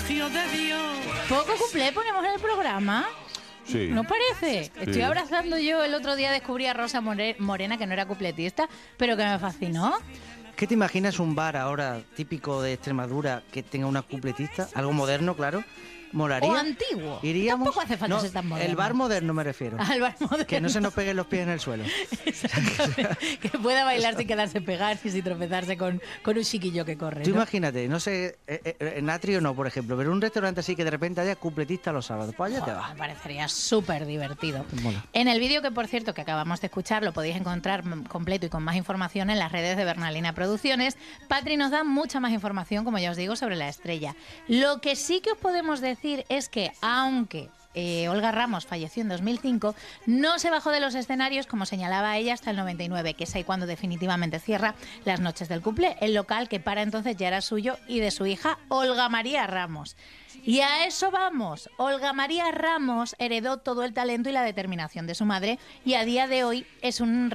Poco cuplé ponemos en el programa. Sí. ¿No parece? Sí. Estoy abrazando yo. El otro día descubrí a Rosa Morena, que no era cupletista, pero que me fascinó. ¿Qué te imaginas un bar ahora típico de Extremadura que tenga una cupletista? Algo moderno, claro. ¿Molaría? O antiguo. Iríamos. Tampoco hace falta ser tan moderno. El bar moderno me refiero. Al bar moderno. Que no se nos peguen los pies en el suelo. Exactamente. Que pueda bailar sin quedarse pegar y sin tropezarse con un chiquillo que corre. Tú ¿no? imagínate, no sé, en Atrio no, por ejemplo, pero un restaurante así que de repente haya cupletista los sábados. Pues allá te Joder, vas. me parecería súper divertido. Mola. En el vídeo que, por cierto, que acabamos de escuchar, lo podéis encontrar completo y con más información en las redes de Bernalina Producciones. Patri nos da mucha más información, como ya os digo, sobre la estrella. Lo que sí que os podemos decir es que, aunque Olga Ramos falleció en 2005, no se bajó de los escenarios, como señalaba ella, hasta el 99, que es ahí cuando definitivamente cierra las noches del cuplé, el local que para entonces ya era suyo y de su hija Olga María Ramos. Y a eso vamos. Olga María Ramos heredó todo el talento y la determinación de su madre y a día de hoy es un